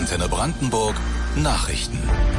Antenne Brandenburg Nachrichten.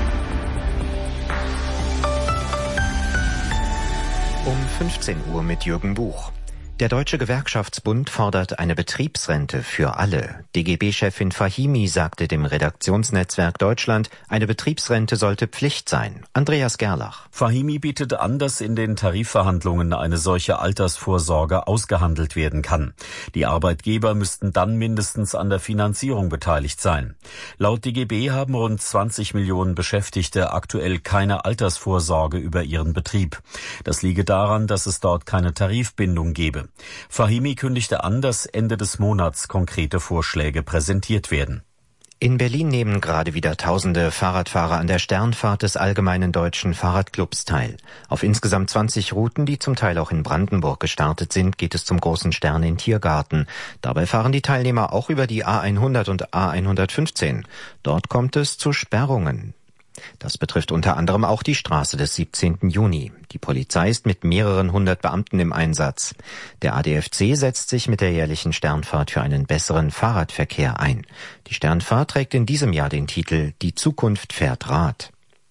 Um 15 Uhr mit Jürgen Buch. Der Deutsche Gewerkschaftsbund fordert eine Betriebsrente für alle. DGB-Chefin Fahimi sagte dem Redaktionsnetzwerk Deutschland, eine Betriebsrente sollte Pflicht sein. Andreas Gerlach. Fahimi bietet an, dass in den Tarifverhandlungen eine solche Altersvorsorge ausgehandelt werden kann. Die Arbeitgeber müssten dann mindestens an der Finanzierung beteiligt sein. Laut DGB haben rund 20 Millionen Beschäftigte aktuell keine Altersvorsorge über ihren Betrieb. Das liege daran, dass es dort keine Tarifbindung gebe. Fahimi kündigte an, dass Ende des Monats konkrete Vorschläge präsentiert werden. In Berlin nehmen gerade wieder tausende Fahrradfahrer an der Sternfahrt des Allgemeinen Deutschen Fahrradclubs teil. Auf insgesamt 20 Routen, die zum Teil auch in Brandenburg gestartet sind, geht es zum großen Stern in Tiergarten. Dabei fahren die Teilnehmer auch über die A100 und A115. Dort kommt es zu Sperrungen. Das betrifft unter anderem auch die Straße des 17. Juni. Die Polizei ist mit mehreren hundert Beamten im Einsatz. Der ADFC setzt sich mit der jährlichen Sternfahrt für einen besseren Fahrradverkehr ein. Die Sternfahrt trägt in diesem Jahr den Titel »Die Zukunft fährt Rad«.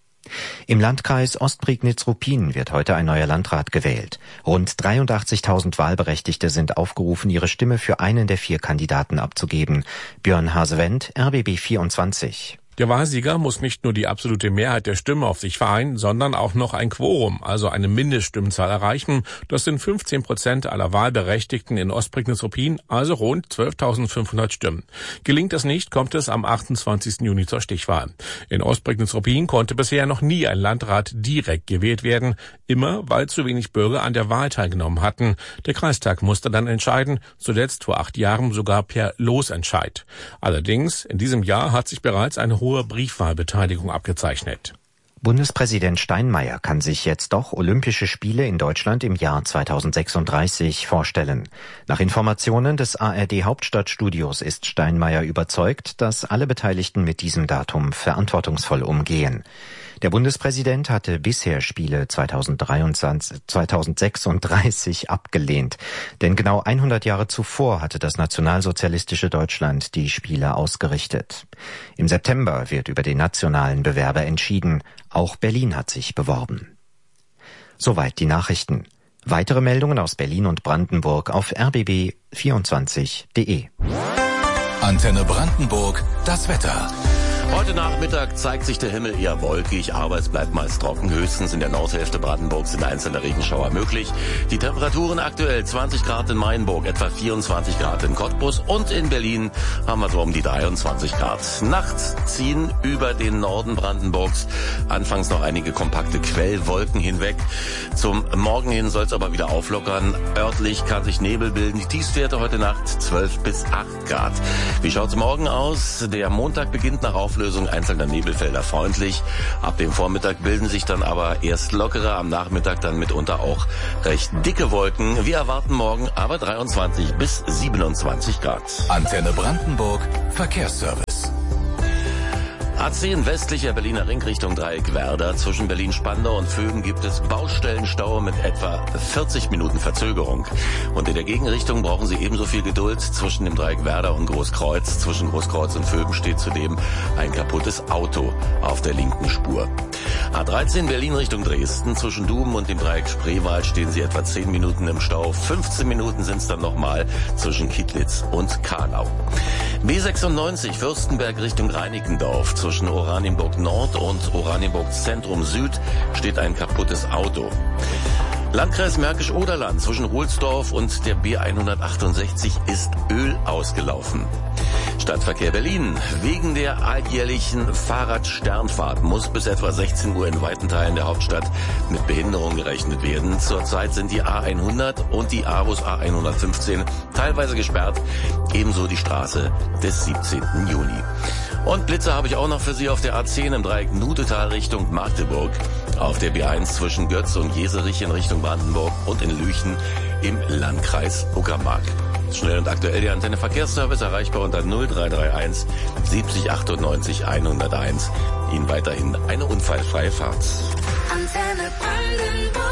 Im Landkreis Ostprignitz-Ruppin wird heute ein neuer Landrat gewählt. Rund 83.000 Wahlberechtigte sind aufgerufen, ihre Stimme für einen der 4 Kandidaten abzugeben. Björn Hasewendt, RBB 24. Der Wahlsieger muss nicht nur die absolute Mehrheit der Stimmen auf sich vereinen, sondern auch noch ein Quorum, also eine Mindeststimmenzahl erreichen. Das sind 15% aller Wahlberechtigten in Ostprignitz-Ruppin, also rund 12.500 Stimmen. Gelingt das nicht, kommt es am 28. Juni zur Stichwahl. In Ostprignitz-Ruppin konnte bisher noch nie ein Landrat direkt gewählt werden, immer weil zu wenig Bürger an der Wahl teilgenommen hatten. Der Kreistag musste dann entscheiden, zuletzt vor 8 Jahren sogar per Losentscheid. Allerdings, in diesem Jahr hat sich bereits eine hohe Briefwahlbeteiligung abgezeichnet. Bundespräsident Steinmeier kann sich jetzt doch Olympische Spiele in Deutschland im Jahr 2036 vorstellen. Nach Informationen des ARD-Hauptstadtstudios ist Steinmeier überzeugt, dass alle Beteiligten mit diesem Datum verantwortungsvoll umgehen. Der Bundespräsident hatte bisher Spiele 2036 abgelehnt. Denn genau 100 Jahre zuvor hatte das nationalsozialistische Deutschland die Spiele ausgerichtet. Im September wird über den nationalen Bewerber entschieden. Auch Berlin hat sich beworben. Soweit die Nachrichten. Weitere Meldungen aus Berlin und Brandenburg auf rbb24.de. Antenne Brandenburg, das Wetter. Heute Nachmittag zeigt sich der Himmel eher wolkig, aber es bleibt meist trocken. Höchstens in der Nordhälfte Brandenburgs sind einzelne Regenschauer möglich. Die Temperaturen aktuell 20 Grad in Mainburg, etwa 24 Grad in Cottbus und in Berlin haben wir so um die 23 Grad. Nachts ziehen über den Norden Brandenburgs anfangs noch einige kompakte Quellwolken hinweg. Zum Morgen hin soll es aber wieder auflockern. Örtlich kann sich Nebel bilden. Die Tiefstwerte heute Nacht 12 bis 8 Grad. Wie schaut's morgen aus? Der Montag beginnt nach Auflösung einzelner Nebelfelder freundlich. Ab dem Vormittag bilden sich dann aber erst lockere, am Nachmittag dann mitunter auch recht dicke Wolken. Wir erwarten morgen aber 23 bis 27 Grad. Antenne Brandenburg, Verkehrsservice. A10 westlicher Berliner Ring Richtung Dreieck Werder. Zwischen Berlin-Spandau und Vögen gibt es Baustellenstau mit etwa 40 Minuten Verzögerung. Und in der Gegenrichtung brauchen Sie ebenso viel Geduld. Zwischen dem Dreieck Werder und Großkreuz. Zwischen Großkreuz und Vögen steht zudem ein kaputtes Auto auf der linken Spur. A13 Berlin Richtung Dresden. Zwischen Duben und dem Dreieck Spreewald stehen Sie etwa 10 Minuten im Stau. 15 Minuten sind es dann nochmal zwischen Kittlitz und Karlau. B96 Fürstenberg Richtung Reinickendorf. Zwischen Oranienburg Nord und Oranienburg Zentrum Süd steht ein kaputtes Auto. Landkreis Märkisch-Oderland zwischen Ruhlsdorf und der B168 ist Öl ausgelaufen. Stadtverkehr Berlin. Wegen der alljährlichen Fahrradsternfahrt muss bis etwa 16 Uhr in weiten Teilen der Hauptstadt mit Behinderung gerechnet werden. Zurzeit sind die A100 und die Avus A115 teilweise gesperrt, ebenso die Straße des 17. Juni. Und Blitzer habe ich auch noch für Sie auf der A10 im Dreieck Nudetal Richtung Magdeburg, auf der B1 zwischen Götz und Jeserich in Richtung Brandenburg und in Lüchen im Landkreis Uckermark. Schnell und aktuell der Antenne Verkehrsservice erreichbar unter 0331 70 98 101. Ihnen weiterhin eine unfallfreie Fahrt. Antenne Brandenburg.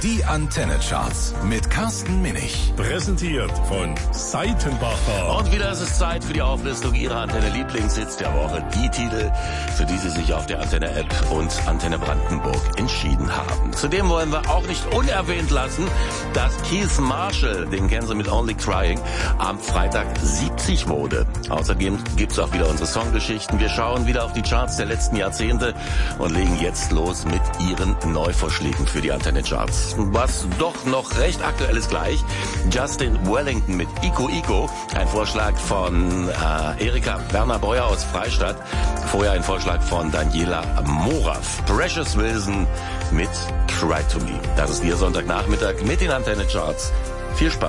Die Antenne Charts mit Carsten Minich. Präsentiert von Seitenbacher. Und wieder ist es Zeit für die Auflistung Ihrer Antenne-Lieblingshits der Woche. Die Titel, für die Sie sich auf der Antenne-App und Antenne Brandenburg entschieden haben. Zudem wollen wir auch nicht unerwähnt lassen, dass Keith Marshall, den kennen Sie mit Only Crying, am Freitag 70 wurde. Außerdem gibt's auch wieder unsere Songgeschichten. Wir schauen wieder auf die Charts der letzten Jahrzehnte und legen jetzt los mit Ihren Neuvorschlägen für die Antenne-Charts. Was doch noch recht aktuell ist gleich. Justin Wellington mit Iko Iko. Ein Vorschlag von Erika Werner-Beuer aus Freistadt. Vorher ein Vorschlag von Daniela Morav. Precious Wilson mit Cry to Me. Das ist Ihr Sonntagnachmittag mit den Antenne-Charts. Viel Spaß.